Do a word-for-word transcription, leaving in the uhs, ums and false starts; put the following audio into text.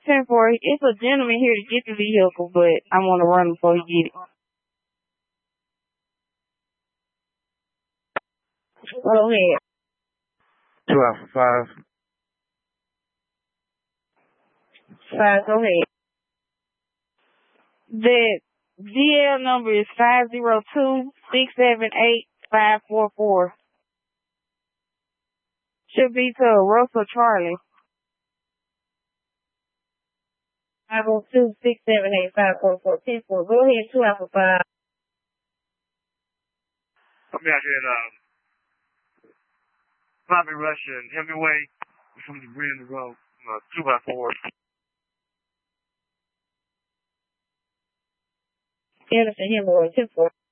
ten four, it's a gentleman here to get the vehicle, but I want to run before he get it. Go ahead. Two Alpha Five. Five, go ahead. The D L number is five zero two, six seven eight, five four four. Should be to Russell Charlie. five zero two, six seven eight, five four four. ten four. Go ahead, two Alpha five. I'm out here at um, Bobby Russia and Hemingway from the Green in the Road, uh, two by four. Anderson Hemingway, ten four.